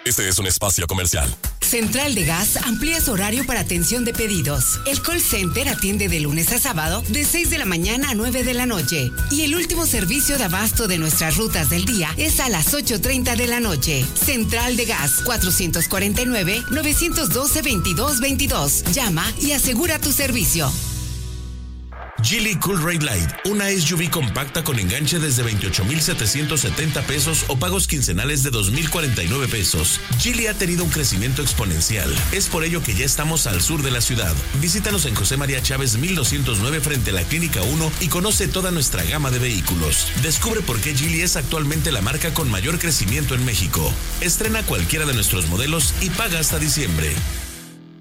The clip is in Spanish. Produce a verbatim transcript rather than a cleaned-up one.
Este es un espacio comercial. Central de Gas amplía su horario para atención de pedidos. El call center atiende de lunes a sábado de seis de la mañana a nueve de la noche. Y el último servicio de abasto de nuestras rutas del día es a las ocho treinta de la noche. Central de Gas, cuatrocientos cuarenta y nueve, novecientos doce, veintidós veintidós. Llama y asegura tu servicio. Geely Cool Ride Light, una S U V compacta con enganche desde veintiocho mil setecientos setenta pesos o pagos quincenales de dos mil cuarenta y nueve pesos. Geely ha tenido un crecimiento exponencial. Es por ello que ya estamos al sur de la ciudad. Visítanos en José María Chávez mil doscientos nueve frente a la Clínica uno y conoce toda nuestra gama de vehículos. Descubre por qué Geely es actualmente la marca con mayor crecimiento en México. Estrena cualquiera de nuestros modelos y paga hasta diciembre.